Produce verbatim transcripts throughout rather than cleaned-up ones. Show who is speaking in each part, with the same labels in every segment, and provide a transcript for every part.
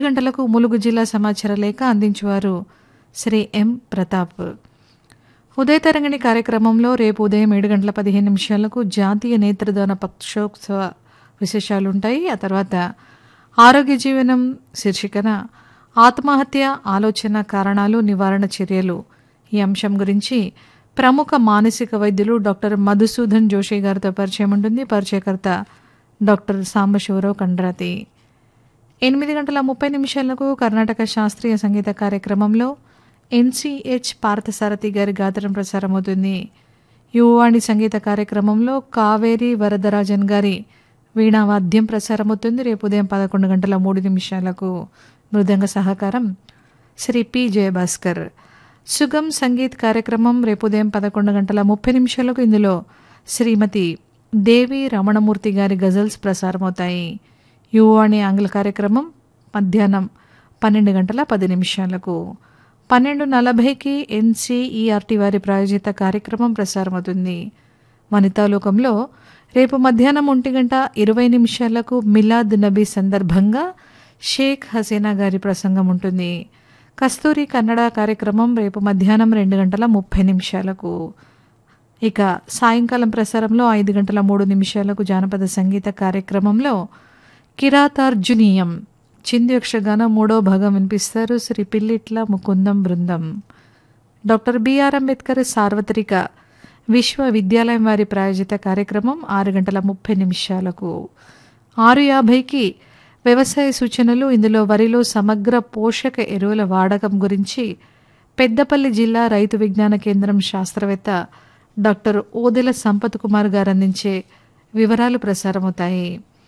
Speaker 1: గంటలకు ములుగు జిల్లా సమాచార లేఖ అందించువారు శ్రీ ఎం ప్రతాప్. ఉదయ తరంగిణి కార్యక్రమంలో రేపు ఉదయం ఏడు గంటల పదిహేను నిమిషాలకు జాతీయ నేత్రదాన పక్షోత్సవ విశేషాలుంటాయి. ఆ తర్వాత ఆరోగ్య జీవనం శీర్షికన ఆత్మహత్య ఆలోచన కారణాలు నివారణ చర్యలు ఈ అంశం గురించి ప్రముఖ మానసిక వైద్యులు డాక్టర్ మధుసూదన్ జోషి గారితో పరిచయం ఉంటుంది. పరిచయకర్త డాక్టర్ సాంబశివరావు కండ్రాతి. ఎనిమిది గంటల ముప్పై నిమిషాలకు కర్ణాటక శాస్త్రీయ సంగీత కార్యక్రమంలో ఎన్సిహెచ్ పార్థసారథి గారి గాత్రం ప్రసారమవుతుంది. యువవాణి సంగీత కార్యక్రమంలో కావేరి వరదరాజన్ గారి వీణావాద్యం ప్రసారమవుతుంది. రేపు ఉదయం పదకొండు గంటల మూడు నిమిషాలకు మృదంగ సహకారం శ్రీ పి జయభాస్కర్. సుగం సంగీత్ కార్యక్రమం రేపు ఉదయం పదకొండు గంటల ముప్పై నిమిషాలకు ఇందులో శ్రీమతి దేవి రమణమూర్తి గారి గజల్స్ ప్రసారమవుతాయి. యువవాణి ఆంగ్ల కార్యక్రమం మధ్యాహ్నం పన్నెండు గంటల పది నిమిషాలకు. పన్నెండు నలభైకి ఎన్సీఈఆర్టీ వారి ప్రాయోజిత కార్యక్రమం ప్రసారమవుతుంది. వనితాలోకంలో రేపు మధ్యాహ్నం ఒంటి గంట ఇరవై నిమిషాలకు మిలాద్ నబీ సందర్భంగా షేక్ హసీనా గారి ప్రసంగం ఉంటుంది. కస్తూరి కన్నడ కార్యక్రమం రేపు మధ్యాహ్నం రెండు గంటల ముప్పై నిమిషాలకు. ఇక సాయంకాలం ప్రసారంలో ఐదు గంటల మూడు నిమిషాలకు జానపద సంగీత కార్యక్రమంలో కిరాతార్జునీయం చిందు యక్షగానం మూడో భాగం వినిపిస్తారు శ్రీ పిల్లిట్ల ముకుందం బృందం. డాక్టర్ బిఆర్ అంబేద్కర్ సార్వత్రిక విశ్వవిద్యాలయం వారి ప్రాయోజిత కార్యక్రమం ఆరు గంటల ముప్పై నిమిషాలకు. ఆరు యాభైకి వ్యవసాయ సూచనలు. ఇందులో వరిలో సమగ్ర పోషక ఎరువుల వాడకం గురించి పెద్దపల్లి జిల్లా రైతు విజ్ఞాన కేంద్రం శాస్త్రవేత్త డాక్టర్ ఓదెల సంపత్ కుమార్ గారు అందించే వివరాలు ప్రసారమవుతాయి.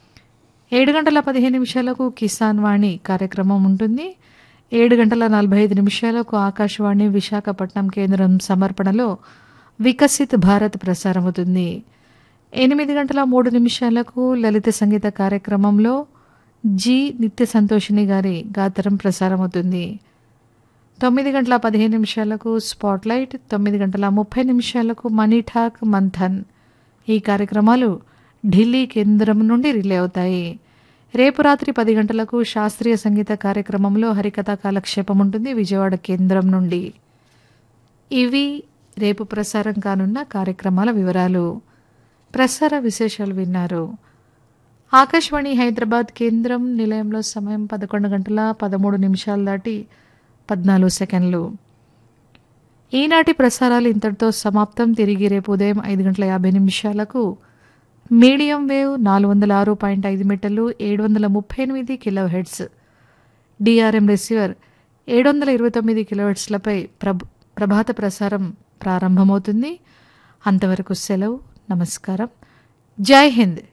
Speaker 1: ఏడు గంటల పదిహేను నిమిషాలకు కిసాన్ వాణి కార్యక్రమం ఉంటుంది. ఏడు గంటల నలభై ఐదు నిమిషాలకు ఆకాశవాణి విశాఖపట్నం కేంద్రం సమర్పణలో వికసిత్ భారత్ ప్రసారమవుతుంది. ఎనిమిది గంటల మూడు నిమిషాలకు లలిత సంగీత కార్యక్రమంలో జి నిత్య సంతోషిని గారి గాత్రం ప్రసారమవుతుంది. తొమ్మిది గంటల పదిహేను నిమిషాలకు స్పాట్లైట్, తొమ్మిది గంటల ముప్పై నిమిషాలకు మనీ టాక్ మంథన్ ఈ కార్యక్రమాలు ఢిల్లీ కేంద్రం నుండి రిలే అవుతాయి. రేపు రాత్రి పది గంటలకు శాస్త్రీయ సంగీత కార్యక్రమంలో హరికథ కాలక్షేపం ఉంటుంది విజయవాడ కేంద్రం నుండి. ఇవి రేపు ప్రసారం కానున్న కార్యక్రమాల వివరాలు. ప్రసార విశేషాలు విన్నారు. ఆకాశవాణి హైదరాబాద్ కేంద్రం నిలయంలో సమయం పదకొండు గంటల పదమూడు నిమిషాలు దాటి పద్నాలుగు సెకండ్లు. ఈనాటి ప్రసారాలు ఇంతటితో సమాప్తం. తిరిగి రేపు ఉదయం ఐదు గంటల యాభై నిమిషాలకు మీడియం వేవ్ నాలుగు వందల ఆరు పాయింట్ ఐదు మీటర్లు ఏడు వందల ముప్పై ఎనిమిది కిలో హెడ్స్ డిఆర్ఎం రిసీవర్ ఏడు వందల ఇరవై తొమ్మిది కిలో హెడ్స్లపై ప్రభ ప్రభాత ప్రసారం ప్రారంభమవుతుంది. అంతవరకు సెలవు. నమస్కారం. జై హింద్.